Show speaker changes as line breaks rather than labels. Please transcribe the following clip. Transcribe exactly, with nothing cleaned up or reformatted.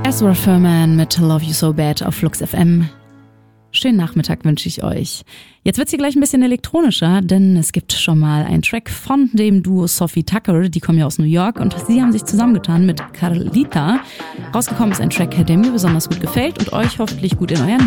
Ezra Furman mit Love You So Bad auf Flux F M. Schönen Nachmittag wünsche ich euch. Jetzt wird's hier gleich ein bisschen elektronischer, denn es gibt schon mal einen Track von dem Duo Sophie Tucker, die kommen ja aus New York und sie haben sich zusammengetan mit Carlita. Rausgekommen ist ein Track, der mir besonders gut gefällt und euch hoffentlich gut in euren